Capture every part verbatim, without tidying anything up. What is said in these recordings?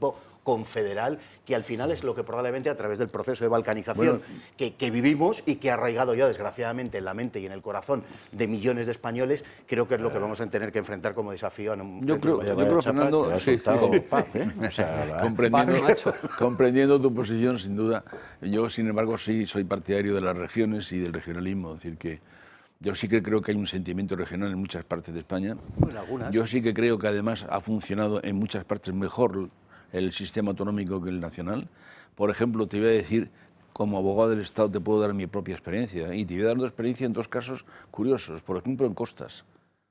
tipo confederal, que al final es lo que probablemente a través del proceso de balcanización bueno, que, que vivimos y que ha arraigado ya desgraciadamente en la mente y en el corazón de millones de españoles, creo que es lo que vamos a tener que enfrentar como desafío. En un yo creo, yo creo Fernando, sí, sí, sí. Paz, ¿eh? O sea, la... comprendiendo, comprendiendo tu posición, sin duda, yo sin embargo sí soy partidario de las regiones y del regionalismo, es decir que yo sí que creo que hay un sentimiento regional en muchas partes de España. Bueno, algunas. Yo sí que creo que además ha funcionado en muchas partes mejor el sistema autonómico que el nacional. Por ejemplo, te voy a decir, como abogado del Estado te puedo dar mi propia experiencia, y te voy a dar una experiencia en dos casos curiosos. Por ejemplo, en costas.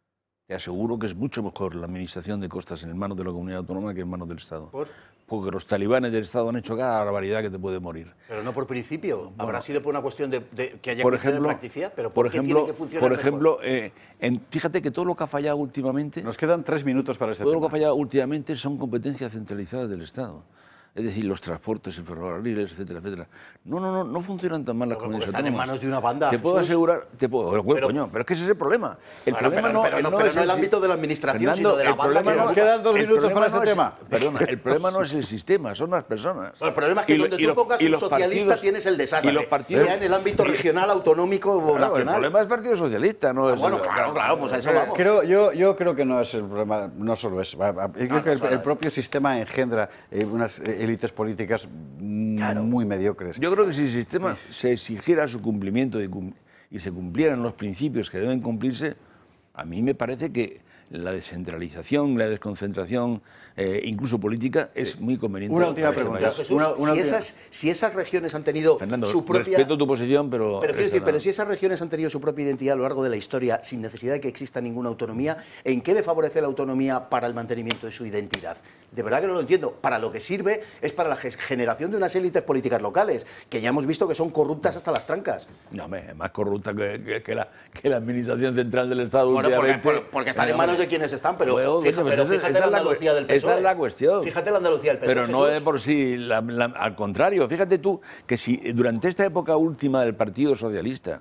Te aseguro que es mucho mejor la administración de costas en manos de la comunidad autónoma que en manos del Estado. ¿Por? Porque los talibanes del Estado han hecho cada barbaridad que te puede morir. Pero no por principio, bueno, habrá sido por una cuestión de, de que haya por ejemplo, de practicidad, pero ¿por, por qué ejemplo, tiene que funcionar por ejemplo, mejor? Eh, en, fíjate que todo lo que ha fallado últimamente... Nos quedan tres minutos para ese todo tema. Todo lo que ha fallado últimamente son competencias centralizadas del Estado. Es decir, los transportes, el ferrocarriles, etcétera, etcétera. No, no, no, no funcionan tan mal las comunidades autónomas. Están en manos de una banda. Te puedo Jesús. asegurar, te puedo, pero, pero, coño, pero es que ese es el problema. El bueno, problema pero, no, pero, no, no pero es no el el ámbito de la administración, Fernando, sino de la el banda. Que nos quedan dos minutos para este no tema. Es, perdona, el problema no es el sistema, son las personas. Bueno, el problema es que y, donde y tú pongas un socialista partidos, tienes el desastre. Y los partidos, sea en el ámbito regional, autonómico o claro, nacional. El problema es el Partido Socialista, no ah, es... Bueno, el, claro, claro, pues a eso vamos. Creo, yo, yo creo que no es el problema, no solo eso. Yo creo no, que no el, el propio sistema engendra eh, unas élites políticas claro. muy mediocres. Yo creo que si el sistema se exigiera su cumplimiento y, cum y se cumplieran los principios que deben cumplirse, a mí me parece que la descentralización, la desconcentración, eh, incluso política, sí. es muy conveniente. Una última pregunta. Jesús, una, una si, esas, si esas regiones han tenido Fernando, su propia... respeto tu posición, pero... Pero, quiero decir, la... pero si esas regiones han tenido su propia identidad a lo largo de la historia, sin necesidad de que exista ninguna autonomía, ¿en qué le favorece la autonomía para el mantenimiento de su identidad? De verdad que no lo entiendo. Para lo que sirve es para la generación de unas élites políticas locales, que ya hemos visto que son corruptas hasta las trancas. No, me, más corrupta que, que, que, la, que la administración central del Estado. Bueno, porque, porque, porque están en manos de quienes están, pero, bueno, fíjate, pues pero esa, fíjate esa la la, Andalucía del P S O E. Esa es la cuestión. Fíjate la Andalucía del P S O E, Pero no Jesús. de por sí, la, la, al contrario. Fíjate tú que si durante esta época última del Partido Socialista,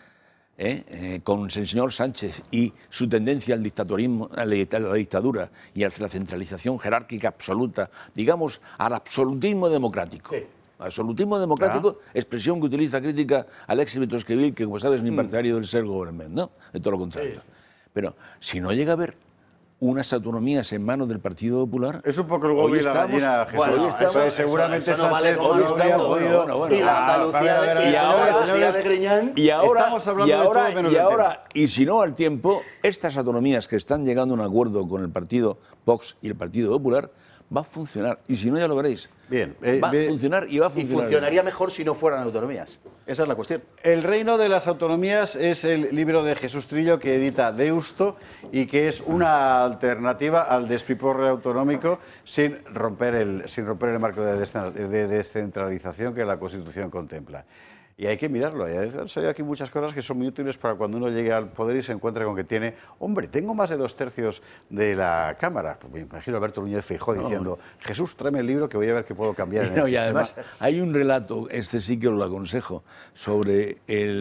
¿Eh? Eh, con el señor Sánchez y su tendencia al dictatorismo, a la dictadura y a la centralización jerárquica absoluta, digamos, al absolutismo democrático. Sí. Absolutismo democrático, ah. expresión que utiliza crítica al ex Tocqueville, que como sabes es ni partidario mm. del self-government, ¿no? De todo lo contrario. Sí. Pero si no llega a haber unas autonomías en manos del Partido Popular... Es un poco el huevo y la gallina, Jesús. Bueno, estamos, eso, seguramente eso no Sánchez vale no habría podido... Bueno, bueno, y la Andalucía ah, de, y ahora, señores, de Griñán... Y ahora, estamos hablando y ahora, de todo menos y, ahora del tema. Y si no al tiempo, estas autonomías que están llegando a un acuerdo con el Partido Vox y el Partido Popular, va a funcionar. Y si no, ya lo veréis. Bien. Eh, va bien. a funcionar y va a funcionar. Y funcionaría mejor si no fueran autonomías. Esa es la cuestión. El reino de las autonomías es el libro de Jesús Trillo que edita Deusto y que es una alternativa al despiporre autonómico sin romper el, sin romper el marco de descentralización que la Constitución contempla. Y hay que mirarlo. Han salido aquí muchas cosas que son muy útiles para cuando uno llegue al poder y se encuentre con que tiene, hombre, tengo más de dos tercios de la Cámara. Me imagino a Alberto Núñez Feijóo no. diciendo, Jesús, tráeme el libro que voy a ver qué puedo cambiar en no, el y sistema. Además, hay un relato, este sí que os lo aconsejo, sobre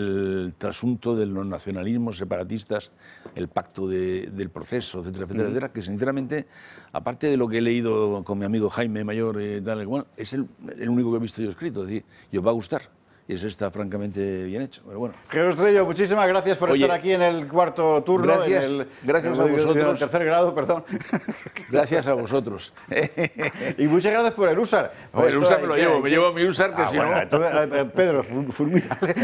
el trasunto de los nacionalismos separatistas, el pacto de, del proceso, etcétera, etcétera, mm. etcétera, que sinceramente, aparte de lo que he leído con mi amigo Jaime Mayor, eh, tal y cual, es el, el único que he visto yo escrito, es decir, y os va a gustar. Y eso está francamente bien hecho. Pero bueno. Jesús Trillo, muchísimas gracias por Oye, estar aquí en el cuarto turno. Gracias, en el, gracias en a el, vosotros. En el tercer grado, perdón. Gracias a vosotros. Y muchas gracias por el U S A R. Pues el U S A R me lo que, llevo, que... me llevo mi U S A R, que ah, si bueno, no... Entonces, eh, Pedro, fulmínale.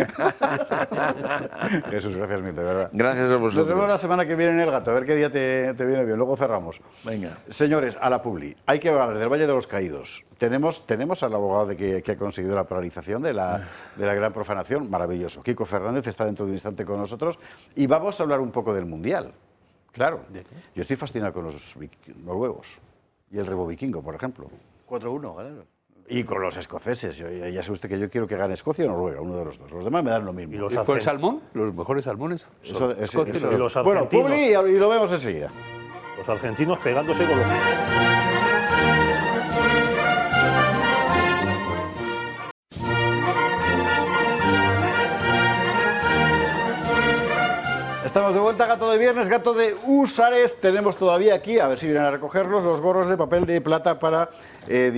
Jesús, gracias mil, de verdad. Gracias a vosotros. Nos vemos la semana que viene en El Gato, a ver qué día te, te viene bien. Luego cerramos. Venga. Señores, a la publi. Hay que hablar del Valle de los Caídos. Tenemos, tenemos al abogado de que, que ha conseguido la paralización de la, de la gran profanación. Maravilloso. Kiko Fernández está dentro de un instante con nosotros. Y vamos a hablar un poco del Mundial. Claro. Yo estoy fascinado con los noruegos. Y el rebo vikingo, por ejemplo. cuatro uno, ganaron. Y con los escoceses. Yo, ya sabe usted que yo quiero que gane Escocia o Noruega, uno de los dos. Los demás me dan lo mismo. ¿Y los con el salmón? Los mejores salmones. Eso, eso, Escocia eso, y los bueno, argentinos. publi y, y lo vemos enseguida. Los argentinos pegándose con los... Estamos de vuelta, Gato de Viernes, Gato de Usares. Tenemos todavía aquí, a ver si vienen a recogerlos, los gorros de papel de plata para... Eh,